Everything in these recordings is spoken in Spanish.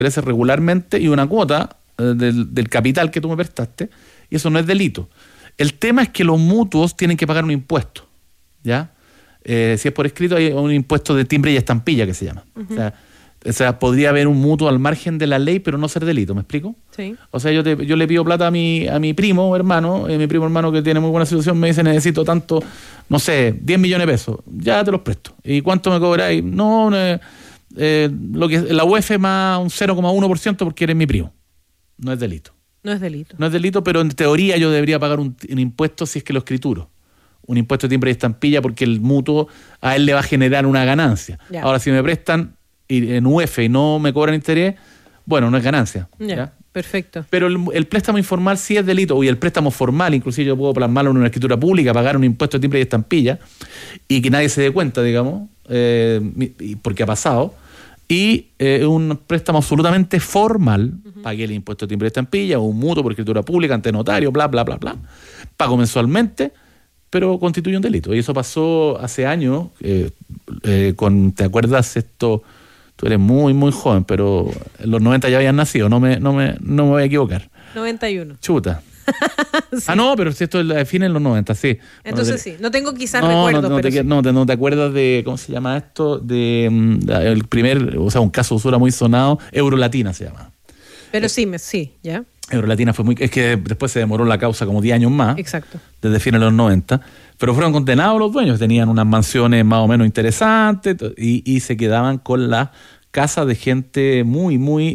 intereses regularmente y una cuota del capital que tú me prestaste, y eso no es delito. El tema es que los mutuos tienen que pagar un impuesto, ¿ya? Si es por escrito, hay un impuesto de timbre y estampilla que se llama. Uh-huh. O sea, podría haber un mutuo al margen de la ley, pero no ser delito, ¿me explico? Sí. O sea, yo le pido plata a mi primo hermano, mi primo hermano que tiene muy buena situación me dice, necesito tanto, no sé, 10 millones de pesos, ya te los presto. ¿Y cuánto me cobráis? No, lo que la UEF más un 0,1% porque eres mi primo. No es delito. No es delito. No es delito, pero en teoría yo debería pagar un impuesto si es que lo escrituro. Un impuesto de timbre y estampilla porque el mutuo a él le va a generar una ganancia. Ya. Ahora, si me prestan en UEF y no me cobran interés, bueno, no es ganancia. ¿Ya? Perfecto. Pero el préstamo informal sí es delito, y el préstamo formal, inclusive yo puedo plasmarlo en una escritura pública, pagar un impuesto de timbre y estampilla, y que nadie se dé cuenta, digamos, porque ha pasado, y un préstamo absolutamente formal, pagué el impuesto de timbre y estampilla, o un mutuo por escritura pública ante notario, bla, bla, bla, bla, pago mensualmente, pero constituye un delito. Y eso pasó hace años, ¿te acuerdas esto? Tú eres muy, muy joven, pero en los 90 ya habías nacido, no me voy a equivocar. 91. Chuta. Sí. No, pero si esto es la fin en los 90, sí. Entonces sí, no tengo quizás recuerdos, pero sí. No te acuerdas de, ¿cómo se llama esto? De el primer, o sea, un caso de usura muy sonado, Eurolatina se llama. Pero sí, ya. Eurolatina fue es que después se demoró la causa como 10 años más. Exacto. Desde fines de los 90. Pero fueron condenados los dueños, tenían unas mansiones más o menos interesantes y se quedaban con las casas de gente muy, muy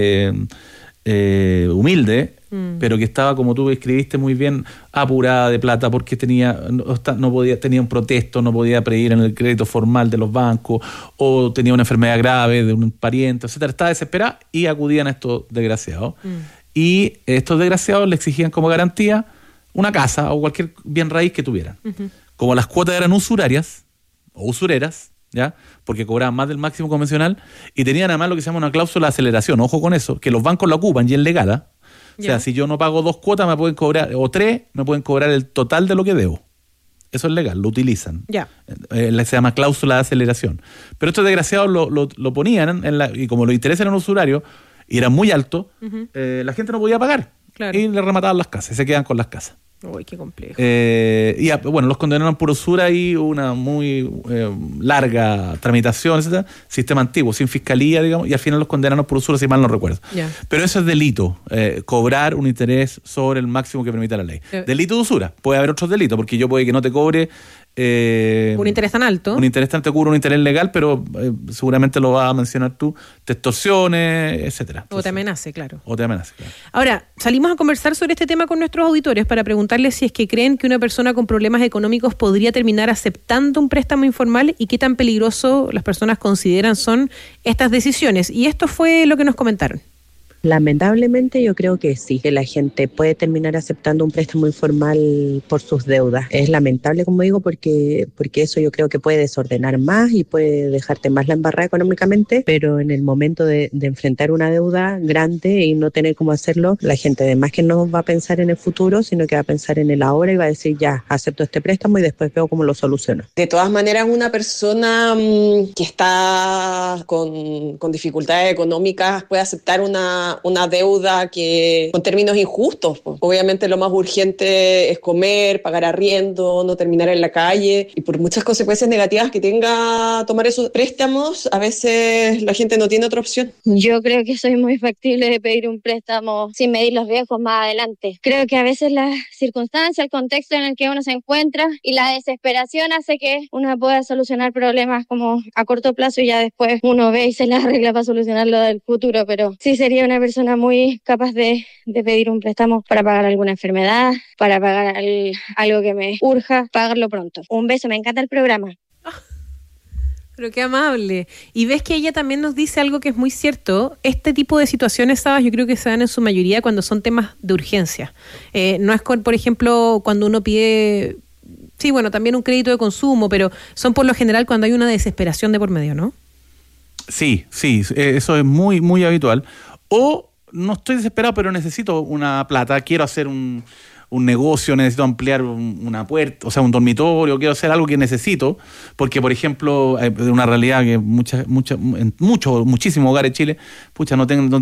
humilde, pero que estaba, como tú escribiste muy bien, apurada de plata porque tenía un protesto, no podía pedir en el crédito formal de los bancos, o tenía una enfermedad grave de un pariente, etcétera. Estaba desesperada y acudían a estos desgraciados. Y estos desgraciados le exigían como garantía una casa o cualquier bien raíz que tuvieran. Uh-huh. Como las cuotas eran usurarias o usureras, ¿ya? Porque cobraban más del máximo convencional y tenían además lo que se llama una cláusula de aceleración. Ojo con eso, que los bancos la ocupan y es legal, ¿eh? O sea, si yo no pago 2 cuotas me pueden cobrar, o 3, me pueden cobrar el total de lo que debo. Eso es legal, lo utilizan. Ya. Se llama cláusula de aceleración. Pero estos desgraciados lo ponían y como los intereses eran usurarios y eran muy altos, uh-huh, la gente no podía pagar. Claro. Y le remataban las casas, y se quedan con las casas. Uy, qué complejo. Bueno, los condenaron por usura y una muy larga tramitación, etcétera, sistema antiguo, sin fiscalía, digamos, y al final los condenaron por usura, si mal no recuerdo. Yeah. Pero eso es delito, cobrar un interés sobre el máximo que permite la ley. Delito de usura, puede haber otros delitos, porque yo puede que no te cobre un interés tan alto. Un interés tan te cubre un interés legal, pero seguramente lo vas a mencionar tú, te extorsiones, etcétera. O te amenace, claro. Claro. Ahora, salimos a conversar sobre este tema con nuestros auditores para preguntarles si es que creen que una persona con problemas económicos podría terminar aceptando un préstamo informal y qué tan peligroso las personas consideran son estas decisiones. Y esto fue lo que nos comentaron. Lamentablemente yo creo que sí, que la gente puede terminar aceptando un préstamo informal por sus deudas. Es lamentable, como digo, porque eso yo creo que puede desordenar más y puede dejarte más la embarrada económicamente, pero en el momento de enfrentar una deuda grande y no tener cómo hacerlo, la gente además que no va a pensar en el futuro, sino que va a pensar en el ahora y va a decir ya, acepto este préstamo y después veo cómo lo soluciono. De todas maneras, una persona que está con dificultades económicas puede aceptar una deuda que con términos injustos. Pues. Obviamente lo más urgente es comer, pagar arriendo, no terminar en la calle, y por muchas consecuencias negativas que tenga tomar esos préstamos, a veces la gente no tiene otra opción. Yo creo que soy muy factible de pedir un préstamo sin medir los riesgos más adelante. Creo que a veces las circunstancias, el contexto en el que uno se encuentra y la desesperación hace que uno pueda solucionar problemas como a corto plazo y ya después uno ve y se las arregla para solucionarlo del futuro, pero sí sería una persona muy capaz de pedir un préstamo para pagar alguna enfermedad, para pagar algo que me urja, pagarlo pronto. Un beso, me encanta el programa. Pero qué amable. Y ves que ella también nos dice algo que es muy cierto. Este tipo de situaciones, ¿sabes? Yo creo que se dan en su mayoría cuando son temas de urgencia. No es, por ejemplo, cuando uno pide... Sí, bueno, también un crédito de consumo, pero son por lo general cuando hay una desesperación de por medio, ¿no? Sí, eso es muy, muy habitual. O no estoy desesperado, pero necesito una plata, quiero hacer un un negocio, necesito ampliar una puerta, o sea, un dormitorio, quiero hacer algo que necesito, porque, por ejemplo, una realidad que muchísimos hogares en Chile, pucha, no